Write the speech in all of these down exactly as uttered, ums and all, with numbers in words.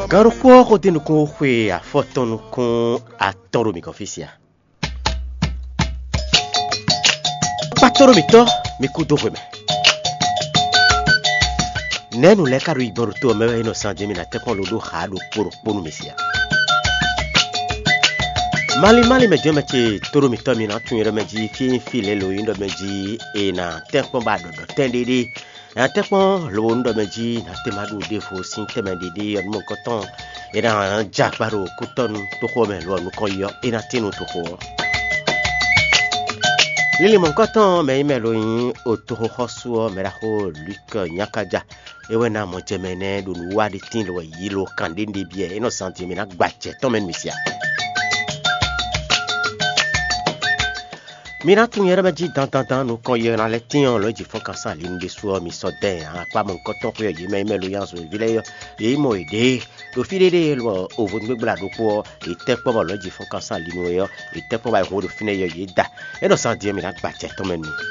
Garo kwa kote nuko kwe a foto nuko a toro mi konfisia. Pa toro mi to mi kudo kwe me. Nenu leka ru igboru to mewe innocent jemi na tekon lodo hado poro ponu misia. Mali mali me jome che toro mi to mi na tunye meji fi fi le lo indo meji e na tekon ba do do tendidi. Na tekon lo ndo meji na temadu defo sin temendidi on mon koton e na jakbaro kuton to ko me lo nu kon yo e na tinu to ko. Lili mon koton me imelo yin o to hosu me ra ho Luc Nyakaja e wena mo jemene do nu wadi tin lo yilo kandindi bie innocent mi na gbache to men misia. Mina tunyere meji dan dan dan no koye na le tin lo ji fon kansa li nde so mi so den a pa mon koton ko yi me me lo yan so vile yo yi mo ide do fi de lo o vo gbegba do ko e te po mo lo ji fon kansa li no yo e te po ba ho do fine yo yi da e no san die mi na gba che to men ni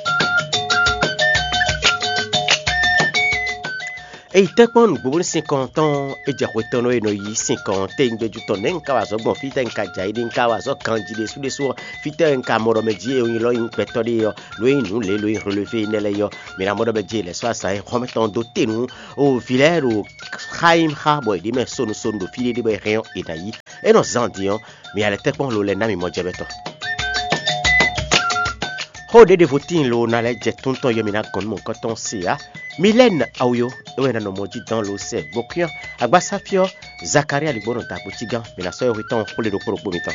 e te po nu gbogbo cinquante ans e je ko tono e no yi cinquante e ngbeju to nen ka wa so gbon fi te nka ja ide nka wa so kanji de su de so fi te nka moro meji e yin lo yin peto de yo lo yin nu le lo yin relevé ne le yo mi na moro meji le so sa e remettant do tenu o filero Khaim ha boy di me sonu sonu do fili de be rien e na yi e no zandion mi ale te po lo le na mi mo jebeto ho de de votin lo na le je tonton yo mi na kon mon koton sia Mylène Aouyo, Ewena no moji dans l'océan. Bokian, Agba Safio, Zakaria Libono da Botigan, mais la soeur retan pour le poro pomita.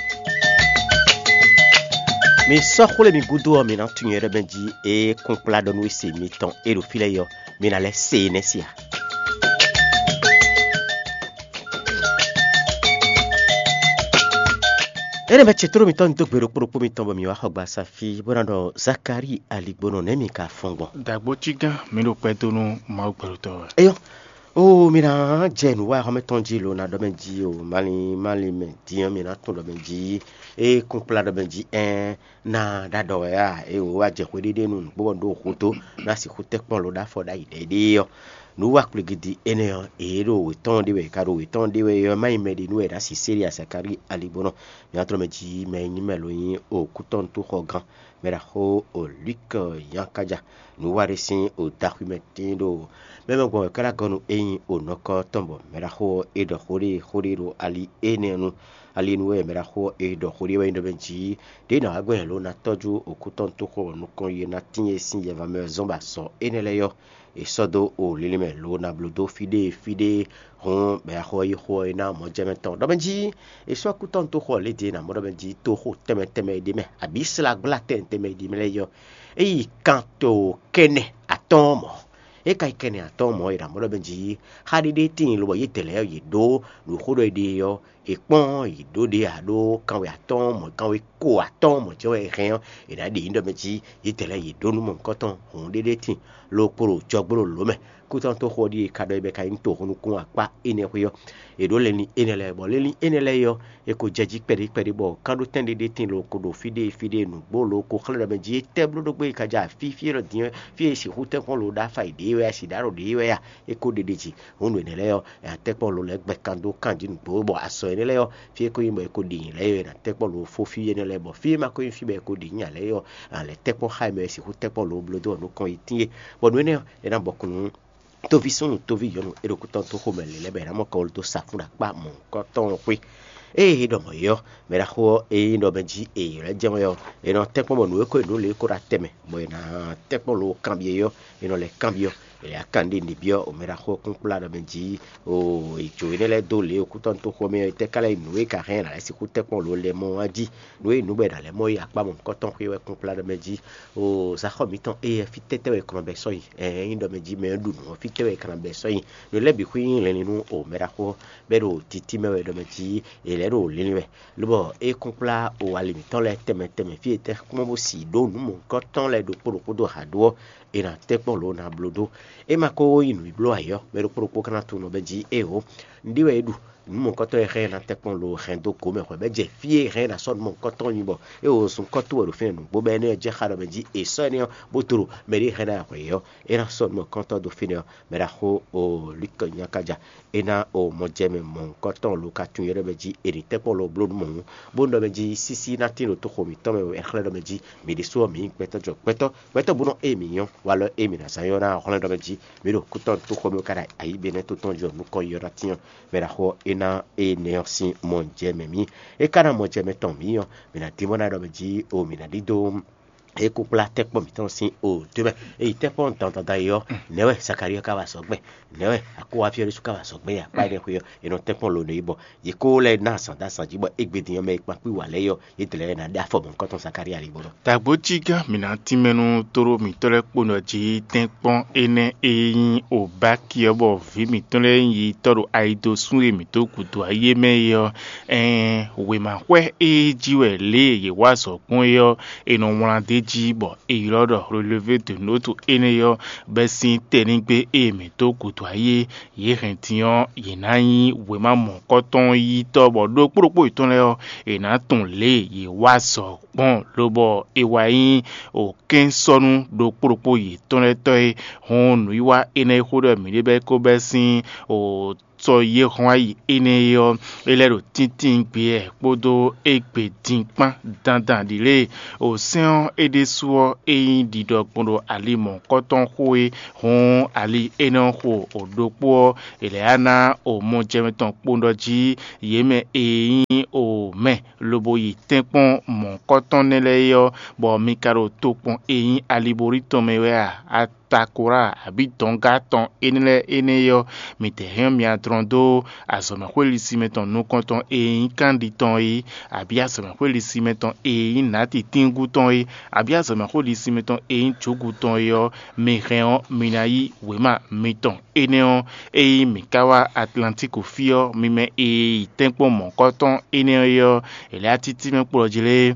Mais so khole mi gudo mi na tunyere benji e kompla don wisi mi ton e lo fileyo mi na le senesia. Ere me chetro mi ton dokbero poro pomita bo mi wa Agba Safi bonando Zakari Alibono ne mi ka fongbon. Dagbo chigan mi lo pe tonu ma gbero to. Eyo. Oh mina jenu wa ha metonji lo na do benji o mali mali me dian mi na ton do benji e kompla do benji en na da do ya e o wa je ko dede nu bo ndo khoto na si khote pon lo da fo da ide de yo nu wa kuligidi ene e ro we ton de we ka ro we ton de we yo mai me di nu e da si serious Zakari Alibono mi atro meji me yin melo yin o kuton to ho gan me ra ho o Luc Nyakaja nu wa resin o documentin do même go kala gonu eyin o noko tombo me ra ho e do hori hori ro ali ene nu ali nu e me ra ho e do hori we ndo benji de na agwen lo na toju o kuton to ko nu kon ye na tinye sin ye va me zomba so ene le yo e sodo o lilime lo na blodo fide fide hon be ho yi ho na mo jemeton do benji e so kuton to ko le de na mo do benji to ho teme teme de me abisla gla tente me di me le yo e kanto kene atomo e kai kene atomo ira mo do benji hadi de tin lo ye tele yo ye do lo khodo de yo e pon yi do de ado kan we atomo kan we ko atomo jo e rien e da di ndo benji ye tele ye do nu mo koton hon de de tin lo poro jogboro lo me kutan to khodi kado be kai to honu kun apa ene ko e do le ni ene le bo le ni ene le yo e ko jeji peri peri bo kado tende de tin lo ko do fide fide nu bo lo ko khla be ji teblo do gbe kaja fi fi ro din fi si hute kon lo da fa ide we si daro de we ya e ko de deji honu ene le yo e te pon lo le gbe kando kanji nu bo bo aso ene le yo fi ko yimo e ko din le yo na te pon lo fo fi ene le bo fi ma ko fi be ko din ya le yo ale te pon haime si hute pon lo blodo no kon itin bo no ene e na bokun to vision to vision e rokutan to ko mele le bera mo ko to safura pa mo ko ton kwi e do mo yo mera ho e do benji e re je mo yo e no te po mo no ko no le ko ra teme mo na te po lo cambie yo e no le cambio e akandi ni bio o mera ho kon pla do benji o e jo ine le do le o kutan to ko me te kala no e ka rien la si ku te po lo le mo adi no e no be da le mo ya pa mo ko ton kwi we kon pla do benji o sa ho mi ton e fi tete we ko be so yi e ndo benji me du no fi te we kan be so yi no le bi kwin le ni no o mera ho be ro titi me we do benji e le ro le ni we lo bo e kon pla o alimi ton le teme teme fi te ko mo si do no mo ko ton le do poro ko do hado e na te po lo na blodo e ma ko inu iblo ayo be ro poro ko kana tu no benji e o ndiwe edu mon koto e re na tekpon lo rendo ko me ko be je fie re na son mon koto ni bo e o sun koto lo fe no bo be ne je kharo be ji e so ne bo turu me ri re na ko yo e na son mon koto do fine me ra ho o likonya kaja e na o mo je me mon koto lo ka tun yere be ji e ni tekpon lo blood mon bo ndo be ji sisi na tin lo to ko mi to me e khale do be ji mi di so mi peto jo peto peto bu no e mi yo wala e mi na sa yo na khale do be ji mi do kuton to ko me kara ayi be ne to ton jo no ko yo ratio me ra ho ena e neosi monjeme mi e kana monjeme ton mi yo mina timona do beji o mina dido e kupla tekpo mi ton sin o tebe e tekpo ton ton dayo newe sakario ka wa sogbe newe akwa fiori su ka wa sogbe ya pa de ko yo e no tekpo lo ne ibo ye ko le na san da san jibo egbediyan me pa pi wa le yo e tele na da fo bon ko ton sakaria libo tagbo jiga mina timenu toro mi tole pono ji tekpo ene eyin o ba ki obo vi mi tole yi toro aido sunre mi to kutu aye me yo eh we ma kwe e jiwe le ye wa so kun yo e no won de jibo e rodo relevé de notre ene yo besin tenigbe e mi to kutu aye ye rentian ye nayin we ma mon koton yi to bo do puropo iton le yo e na ton le ye wa so bon lobo e wa yin o ken sonu do puropo yi ton le to e hon nu wa ene khodo mi le be ko besin o so ye hwayi ene yo elero tintin gbe e podo egbe dinpan dandan dile o sen ede suo eyin didogbondo ali mon koton khoe hon ali eno kho odopo ele ana o mo jemeton pondo ji yeme eyin o me lobo yi tenpon mon koton nele yo bo mi karo topon eyin aliborito mewe a takora abi tonga ton enele ene yo mi te hen mi atrondo asoma kweli simeton no konton e kanditon yi abi asoma kweli simeton e nati tinguton yi abi asoma kweli simeton e choguton yo mi reon minayi wema miton eneon e mikawa atlantico fio mi me e tempo mon konton ene yo ele atiti me projele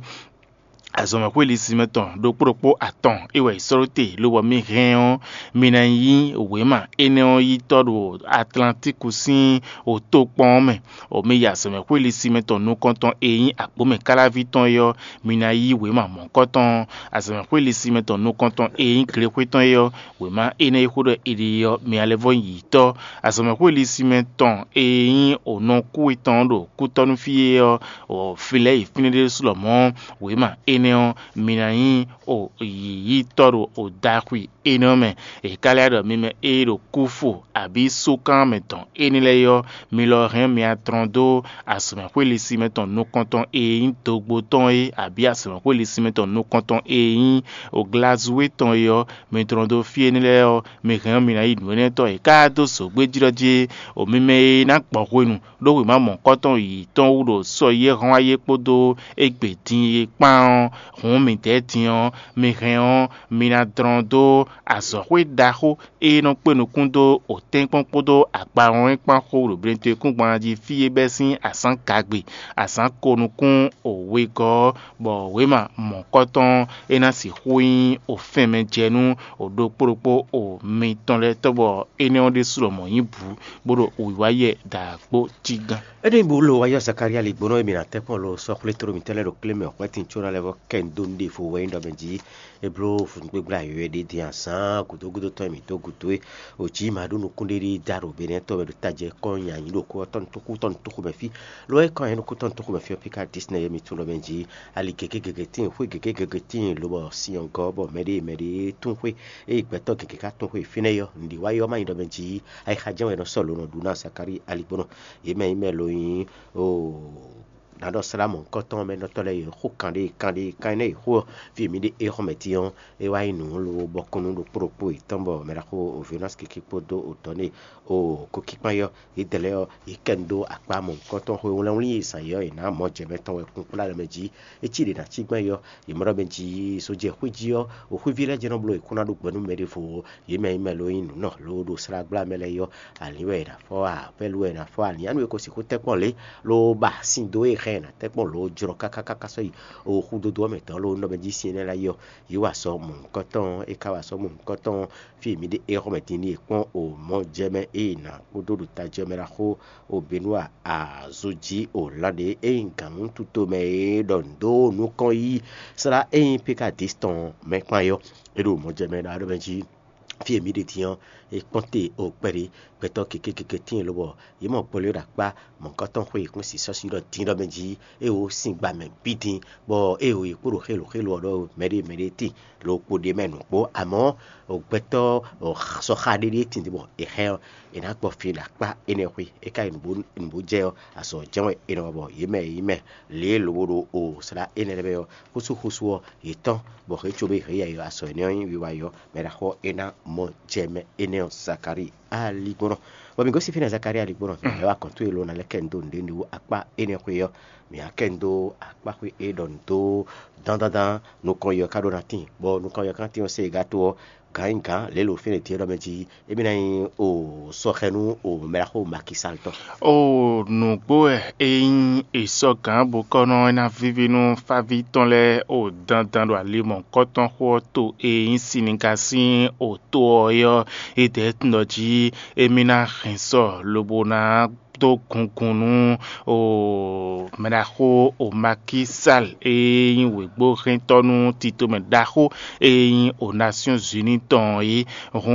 azoma kweli simeton do propo aton ewe sorote lo wa mi reon minayi wema eneon yi todo atlantico sin o to pon me o mi ya azoma kweli simeton no konton eyin apo me kala viton yo minayi wema mon konton azoma kweli simeton no konton eyin krepeton yo wema ene khodo ide yo mi alevo yi to azoma kweli simeton eyin o non ku iton do ku tonu fie yo o file ifinide sulomo wema ene minayin o yi toro o dakwi enome e kalado mime ero kufu abi sokan meton enile yo milo rien mi atrondo asoma kweli simeton no konton e togbo ton e abi asoma kweli simeton no konton e o glazwe ton yo metrondo fienile yo me rien minayin nwene to e kado so gbejiroje o mime na pokonu do we ma mon konton yi ton udo so ye ran aye podo egbe tin pan hon mi tetian mi reon mina drondo azokwe daho e no pe no kundo o tenpon podo agbaron pan ko ro brente kun gbanji fie besin asan kagbe asan konukun o we go bo we ma mon koton e na si huin o feme jenu o do poropo o mi ton le tobo ene on de suro mo yin bu bodo o waye da gbo jigan ede bulo wayo sakaria ligbono mi na tekpon lo so kletro mi tele ro kleme o kwetin chora levo ken donde fo we ndo benji e bro fu ngbe bra yo de di ansan gudo gudo to mi to gudo e o ji ma do no kundiri daro bene to be do taje kon yan lo ko ton to ku ton to ku be fi lo e kon yan ko ton to ku be fi pika disney mi to lo benji ali keke keke tin fu keke keke tin lo bo si onko bo mede mede tun fu e gbe to keke ka tun fu fine yo ndi wayo ma ndo benji ai haje we no solo no duna sakari ali bono e me me lo yin o nado salamon koton me no tole yo kande kande kane ho fi mi de e remetion e wa inu lo bokunu do propo itombo me la ko venance ki podo otone o ko kipa yo idele yo ikendo apa mon koton ho won li san yo ina mo je meton e kun kula le meji e chi de na chi gban yo e mo benji so je huji yo o hu village no blo e kuna do gbanu me de fo ye me me lo inu no lo do sra gba me le yo aliwe na fo a pelu na fo ani anu e ko si ko te pon le lo ba sin do e rena te pon lo jro kaka kaka so yi o hudo do me to lo no be ji sin la yo yi wa so mo koton e ka wa so mo koton fi mi de e ko metini e pon o mo jeme e na o do do ta jeme la ho o benua a zoji o lade e nkan tuto me don do nu kon yi sera e pika distant me pa yo e do mo jeme na do be ji fi mi de tian e ponte o pere peto keke keke tin lo bo yi mo pole da pa mo koton ho ikun si so si do tin do meji e o sin gba me bidin bo e o ipuro helo helo do mere mere ti lo po de menu po amo o peto o so khade de tin bo e he e na gbo fi da pa ene hui e kai nbu nbu je o aso jewe e no bo yi me yi me le lo ro o sra ene le yo husu husu e ton bo he chobe he ya yo aso ne yin wi wa yo me da ho ena mo jeme ene Zakari aligono wabi si fina Zakari aligono mm. wa kontu elo na lekendo ndeni wo akpa ene kweyo mi akendo akpa kwe e don do dan dan dan no koyo kado na tin bo no koyo kan tin o se gato kainka lelo fene tiro meji e bina o so khenu o meraho makisalto o no bo e e so kan bo kono na vivinu faviton le o dan dan do ali mon koton ho to e insinikasin o to yo e de tnoji e mina khinso lobona to kunkunu o meraho o makisal e we gbo rentonu tito me daho e o Nations Unies ton yi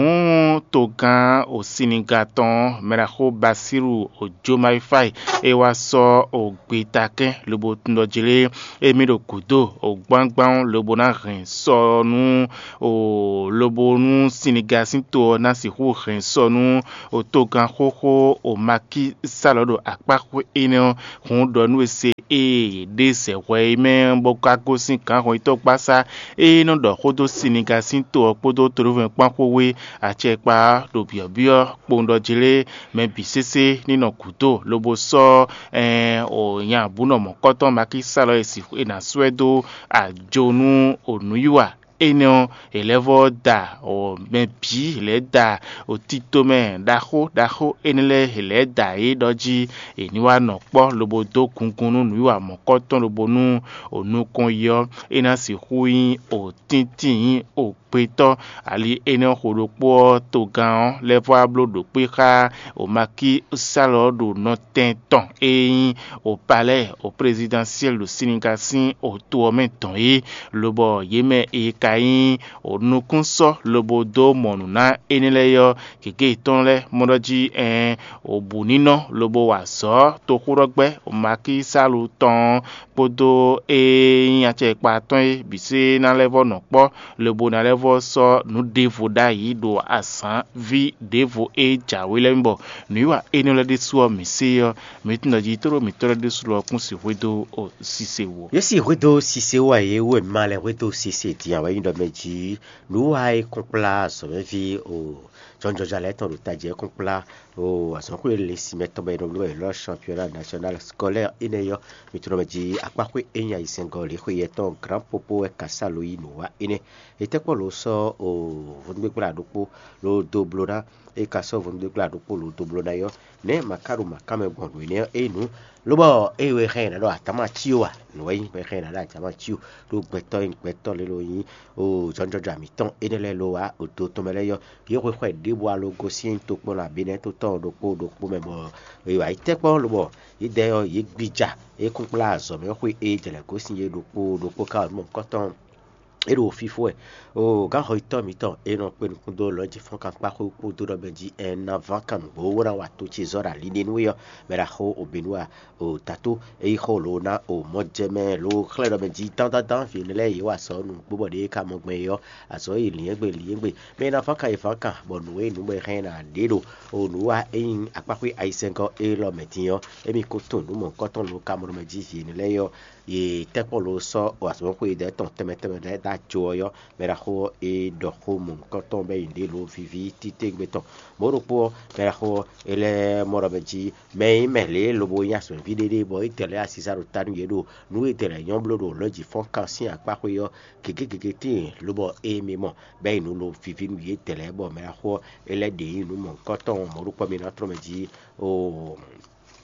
ron to gan o sinigaton meraho Basiru o Jomaifai e wa so o gbetaken lobo tndojele e mi do kudo o gbangban lobo na rin so nu o lobo nu sinigasin to na si hu rin so nu o to gan koko o maki salodo akpakwe ene hon do nu se e de se we me boka ko sin kan ho to pasa e no do hodo sinigasin to podo troven pankowe achepa do biobio pondo jile me bisese nino kudo lobo so eh o yan buno mo koton maki salo esi e na swedo ajonu onuyua eno elevo da o me bi le da o tito me daho daho enele ele da e doji eniwa no po lobo do kunkunu nuwa mo koton lobo nu onukon yo ena si huin o tintin o peto ali eno horopo to gan levo ablo do peka o maki salo do no tenton e o palais o présidentiel do Sinikasin o to menton e lobo yeme e kain o nukunso lobo do monuna enele yo keke itonle modoji en o bunino lobo waso to kurogbe o maki salu ton podo e yache paton e bise na levo no po lobo na levo so nu devo da yi do asan vi devo e jawele mbo nuwa enele de suo miseyo mitinoji toro mitoro de suo kun si wedo o sisewo yesi wedo sisewo ye we male wedo sise ti awa yin do meji nuwa e compla so vi o John Jojale ton taje compla o asan ko le si meto be no le championnat national scolaire ineyo mitinoji akpakwe enya isengoli ko yeton grand popo e kasalo inuwa ine etepo lo so o vonbe kula dopo lo doblona e kaso vonbe kula dopo lo doblona yo ne makaru makame gbondo ine enu lobo e we khena do atama chiwa no we be khena da atama chiu lo gbeto gbeto le lo yin o jonjo jami ton enele lo wa o to to mele yo yo ko khwe de bo lo gosin to po la bine to to do po do po me bo e wa itepo lobo ide yo yi gbija e kun plazo me ko e jele gosin ye do po do po ka mo koton ero fifo e o ga ho ito mi to e no pe kun do lo ji fon kan pa ko ko do benji en avant kan bo wora wa to chi zora lini nu yo mera ho o benua o tato e ho lo na o mojeme lo khle do benji tan tan tan fi le yi wa so nu bo de ka mo gbe yo aso ili egbe li egbe me na fa ka ifa kan bo nu e nu be khen na de do o nu wa en apakwe aisen ko e lo metin yo e mi ko to nu mo ko ton lo ka mo meji fi ni le yo ye tepo lo so o aso ko ide ton teme teme da joyo mera ho e do ho mun ko ton be inde lo vivi tite gbeton moro po mera ho ele moro beji me mele lo bo ya so videde bo itele asisa ro tanu yedo nu itele yon blodo loji fon kansin apa ko yo keke keke tin lo bo e mimo be nu lo vivi nu yetele bo mera ho ele de nu mon ko ton moro po mi na tro meji o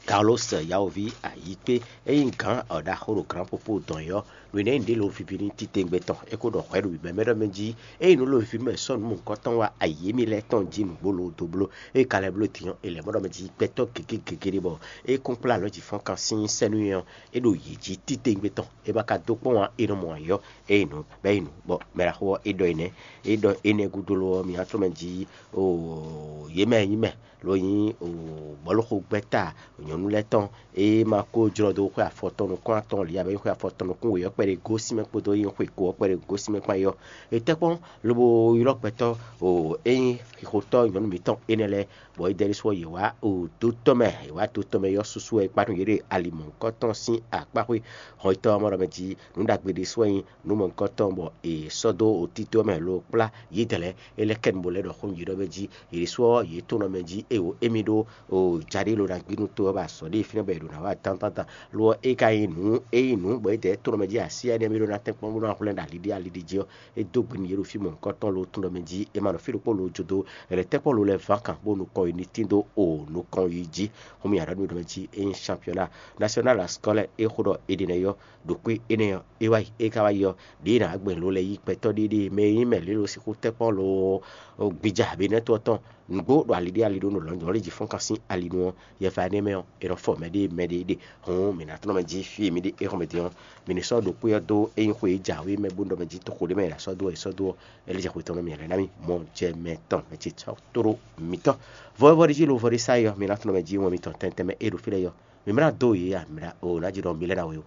Carlos Yaovi a yipe e nkan oda horo grand popo don yo we ne ndi lo fipini titengbe ton e ko do hweru be me meji e no lo fipime son mu nkoton wa ayemi le ton jin bolo doblo e kale blo tiyan e le mo meji peto keke keke bo e compla lo ji fon kan sin senu yon e do yiji titengbe ton e ba ka dokpon wa e no mo yo e no be no bo me ra ho e do ine e do ene gudolo mi atro meji o yeme yime lo yin o bolo ko beta nyonu le ton e ma ko jro do ko afoto no ko aton li abe ko afoto no ko yo pere gosi me ko do yin ko ko pere gosi me pa yo e te pon lo bo iro peto o e ko to nyonu mi ton enele bo e deri so ye wa o to to me wa to to me yo susu e pa no yere alimon ko ton sin apa ko ho to mo ro meji nu da gbe de so yin nu mo ko ton bo e sodo o tito me lo pla yitele ele ken bo le do ko yiro meji yiri so ye to no meji e o emido o jari lo na gbinu to ba so de fina be do na wa tan tan tan lo e ka inu e inu bo de to no meji asia de mi do na te pon mo na lidi alidi jio e dogbin yero fi mo nkan ton lo to no meji e ma no fi lo lo jodo re te pon lo le vacan bo no ko ni tindo o no kon yiji o mi ara do meji en championnat national scolaire e khodo edine yo do pe ene yo e wa e ka wa yo de na agbe lo le yi peto de de me yin me le lo si ko te pon lo gbija be ne to ton ngo do alidi alido no lo njo ji fon kan sin alino ye fa ne me o e ro fo me de me de de hon mi na to me ji fi mi de e ko me de mi ni so do pe do e ko e ja we me bundo me ji to ko de me la so do e so do e le je ko to no mi le na mi mo je me ton me ji to toro mi to vo vo ji lo vo ri sai yo mi na to me ji mo mi ton tente me e do fi le yo mi mra do ye ya mra o na ji do mi le na we o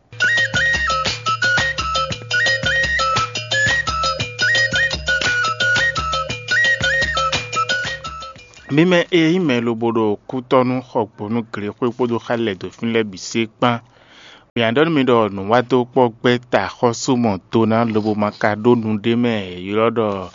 mime e ime lobodo kutonu hogbonu gre kwepodo khale do finle bise pan mi andon mi do nu wato po gbe ta khosumo to na lobo makado nu de me yodo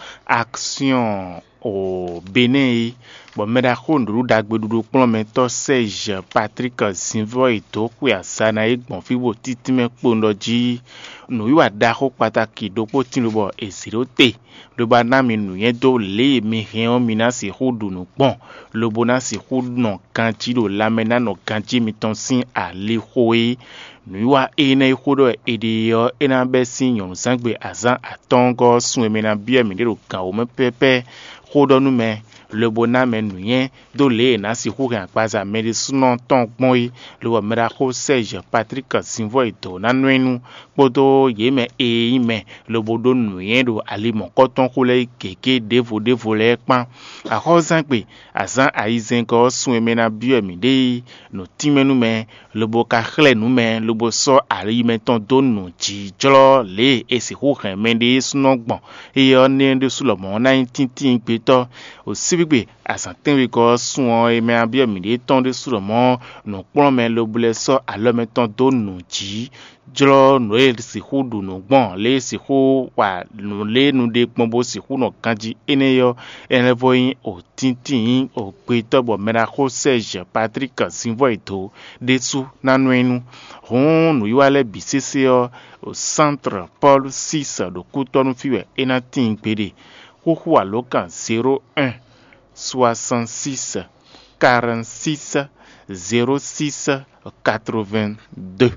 action o Benin bo meda khondru dagbedudu pon me to Serge Patrick Sinvoy to ku asana egbon fibo titime pondoji nu yiwa da ko pataki dopo tinlobo esirote lo ba na mi nu yen do le mi hen mi na si hudu nu pon lo bona si hudu no kanti lo lamena no kanti mi ton sin a le hoe nu yiwa ene hudo ediyo ena be sin yon sangbe azan atongo sun mi na bia mi de kan o me pepe hudo nu me le bona me nu yen do le na si hu kan paza me de sunon ton gbon yi lo me da ko Serge Patrick Sinvoy to na nuenu podo ye me e me le bodo nu yen do ali mon koton ko le keke devo devo le pan a ko san pe azan aizen ko sun me na bi mi de no timenu me le bo ka khle nu me le bo so ari me ton do nu ji jlo le e si hu kan me de sunon gbon e yo ne de su lo mo nineteen tin pe to o sibigbe asantin we ko sun e me abi mi de ton de su lo mo no pon me le bule so alo me ton do nu ji jlo no e si hudu no gbon le si hu wa no le nu de pon bo si hu no kanji ene yo ene voyin o tintin o pe to bo mera ko Serge Patrick Sinvoy to de su na nuenu hon no yiwale bisese yo au centre Paul six do Cotonou fiwe ena tin pede ko huwa lokan zéro un soixante-six quarante-six zéro six quatre-vingt-deux.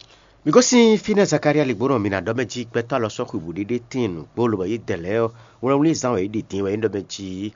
Migosi fina Zakaria liboro mina domeji peto lo so ku budede tin bolo yi dele o won won izan we di tin we domeji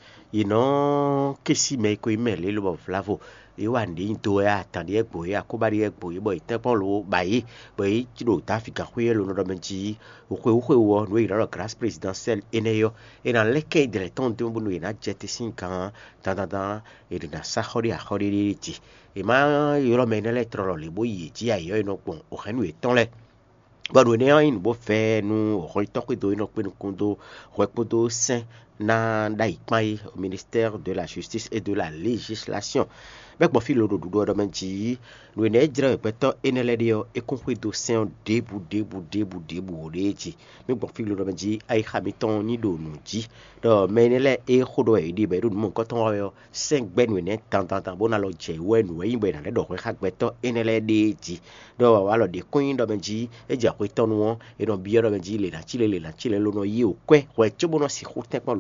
ino kesi me ko imele lo bo flavo e wa ndi to ya tande egbo ya ko bari egbo yi bo itepon lo bayi bo yi kilo ta Africa kwe lo no domeji okwe okwe wo no ira grâce présidentielle eneyo e na leke de ton de bunu ina jeti sin kan ta ta ta e na sa khori a khori ti e ma yoro me ne letro le boyi ti ayo ino pon o khanu e ton le gbadu ne yin bo fe nu o khoi to ko do ino pe nu kondo repodo saint na da ipan au ministère de la justice et de la législation mek bo fi lo do do do menji no ne jira peto enele dio e compris do saint debu debu debu debu reji mek bo fi lo do menji ay khamiton ni do nu ji do menele e khodo e di be do mo ko ton yo cinq ben we ne tan tan tan bona lo je we nu yin be na le do ko khak peto enele de ji do wa lo de kuin do menji e ja ko ton won e do bi do menji le na chile le na chile lo no yi o kwe ko e chobo no si khote pa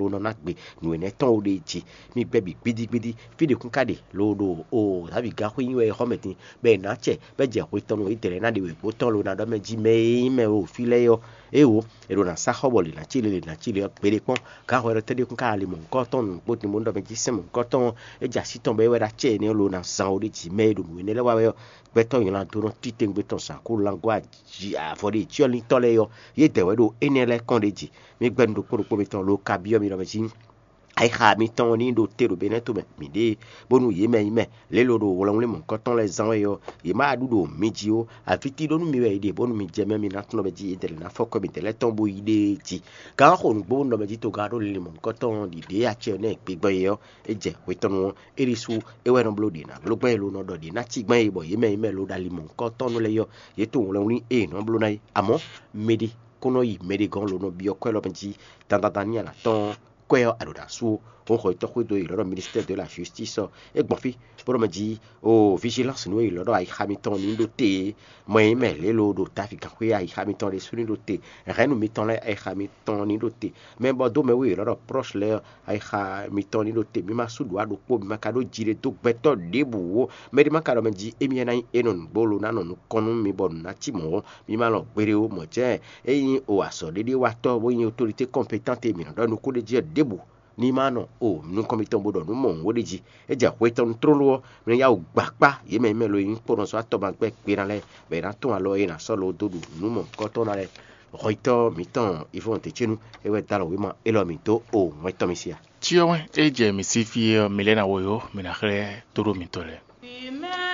lo no na gbe nu ene ton o de ji mi gbe bi gbidi gbidi fi de kun kade lo do o tabi ga hu yin we ho metin be na che be je hu ton o itere na de we bo ton lo na do me ji me me o fi le yo e o e lo na sa ho boli na chile na chile pe de pon ka ho re te de kun ka le mo ko ton bo ti mo do me ji se mo ko ton e ja si ton be we da che ni lo na san o de ji me do mu ne le wa we beton yon to no titen beton sa ko langwa ji a for de ti o li tole yo ye de we do enele kon de ji mi gbendo ko ko beton lo ka bi o mi do me ji ai ha mi ton ni do te do beneto me mi de bonu ye me me le lo do wolo le mon ko ton le zan yo ye ma du do mi ji o afiti do nu mi we de bonu mi je me mi na ton be ji de na fo ko mi de le ton bo ide ji ka ko nu bo no be ji to ga do le mon ko ton di de a che ne pe gbo yo e je we ton won erisu e we no blodi na lo gbe lo no do di na ti gban ye bo ye me me lo da li mon ko ton le yo ye to wolo ni e no blo na amo medi kono yi medi gon lo no bi o ko lo ben ji tan tan ni ala ton kweo adoda su on ko to ko do ilo ministère de la justice e gbon pour me di o vigilance no ilo do ai Hamilton ni do te mo e me le lo do ta fi kan ko ai Hamilton de su ni do te renu mi ton le ai Hamilton ni do te mais bon do me we ilo do proche le ai Hamilton ni do te mi ma su do ado po mi ma ka do jire to gbeto debu me di ma ka do me di e mi na e non bolo na no konu mi bon na ti mo mi ma lo gbere o mo je e yin o aso de de wa to bo yin autorité compétente mi do no ko de je debu ni mano o nu komiton bodo nu mon wodiji e ja weton trolo me ya gbapa ye me me lo yin pono so atoba gbe pera le be na ton alo ina solo dodu nu mon ko ton ale roito miton ifon te chenu e we talo we ma elo mito o weto misia Chiyo e je mi si fi milena woyo mina khre toro mitole